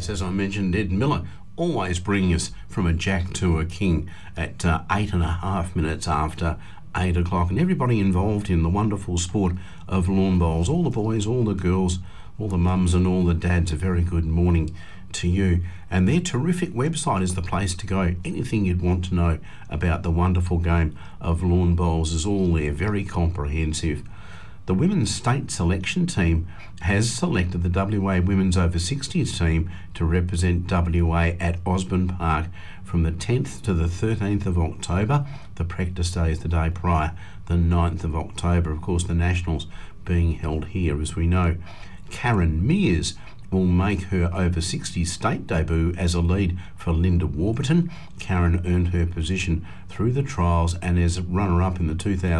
Yes, as I mentioned, Ed Miller always bringing us from a jack to a king at 8.5 minutes after 8 o'clock. And everybody involved in the wonderful sport of lawn bowls, all the boys, all the girls, all the mums and all the dads, a very good morning to you. And their terrific website is the place to go. Anything you'd want to know about the wonderful game of lawn bowls is all there, very comprehensive. The women's state selection team has selected the WA Women's Over 60s team to represent WA at Osborne Park from the 10th to the 13th of October. The practice day is the day prior, the 9th of October. Of course, the Nationals being held here, as we know. Karen Mears will make her over 60s state debut as a lead for Linda Warburton. Karen earned her position through the trials and is runner-up in the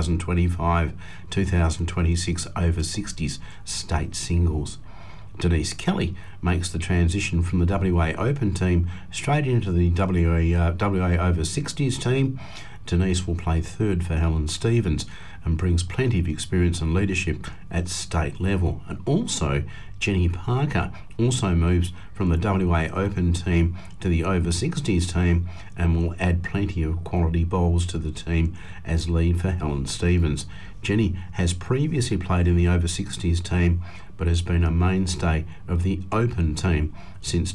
2025-2026 over 60s state singles. Denise Kelly makes the transition from the WA Open team straight into the WA over 60s team. Denise will play third for Helen Stevens and brings plenty of experience and leadership at state level. And also, Jenny Parker also moves from the WA Open team to the over 60s team and will add plenty of quality bowls to the team as lead for Helen Stevens. Jenny has previously played in the over 60s team but has been a mainstay of the Open team since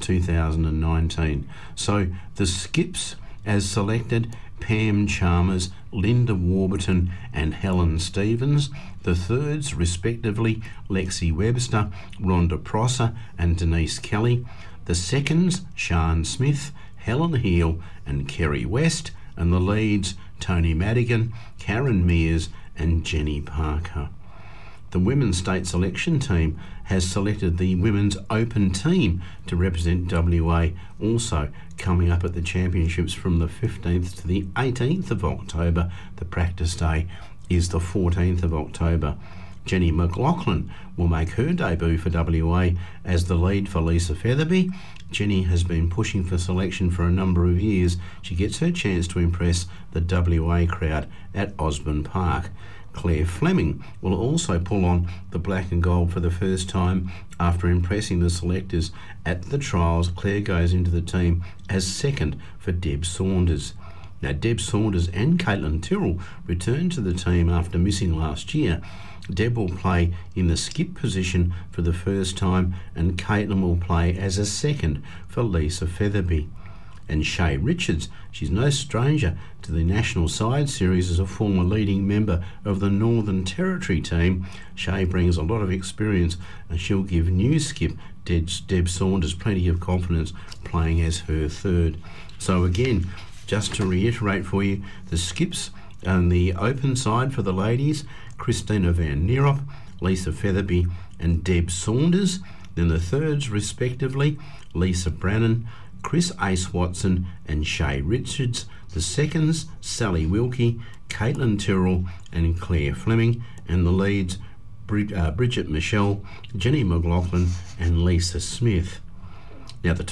2019. So the skips as selected: Pam Chalmers, Linda Warburton and Helen Stevens. The thirds, respectively, Lexi Webster, Rhonda Prosser and Denise Kelly. The seconds, Sian Smith, Helen Heal and Kerry West. And the leads, Tony Madigan, Karen Mears and Jenny Parker. The women's state selection team has selected the Women's Open team to represent WA, also coming up at the championships from the 15th to the 18th of October. The practice day is the 14th of October. Jenny McLaughlin will make her debut for WA as the lead for Lisa Featherby. Jenny has been pushing for selection for a number of years. She gets her chance to impress the WA crowd at Osborne Park. Claire Fleming will also pull on the black and gold for the first time after impressing the selectors at the trials. Claire goes into the team as second for Deb Saunders. Now, Deb Saunders and Caitlin Tyrrell returned to the team after missing last year. Deb will play in the skip position for the first time and Caitlin will play as a second for Lisa Featherby. And Shay Richards, she's no stranger to the National Side Series as a former leading member of the Northern Territory team. Shay brings a lot of experience and she'll give new skip Deb Saunders plenty of confidence playing as her third. So again, just to reiterate for you, the skips on the open side for the ladies: Christina Van Nierop, Lisa Featherby and Deb Saunders. Then the thirds, respectively, Lisa Brannan, Chris Ace Watson and Shay Richards. The seconds, Sally Wilkie, Caitlin Tyrrell and Claire Fleming. And the leads, Bridget Michelle, Jenny McLaughlin and Lisa Smith. Now, the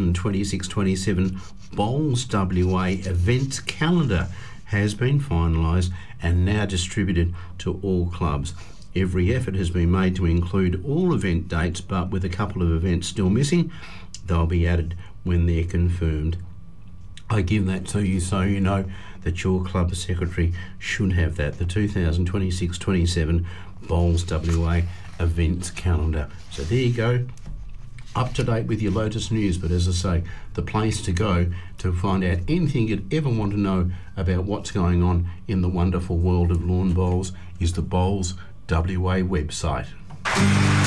2026-27 Bowls WA events calendar has been finalised and now distributed to all clubs. Every effort has been made to include all event dates, but with a couple of events still missing, they'll be added when they're confirmed. I give that to you so you know that your club secretary should have that, the 2026-27 Bowls WA events calendar. So there you go, up to date with your Lotus News. But as I say, the place to go to find out anything you'd ever want to know about what's going on in the wonderful world of lawn bowls is the Bowls WA website.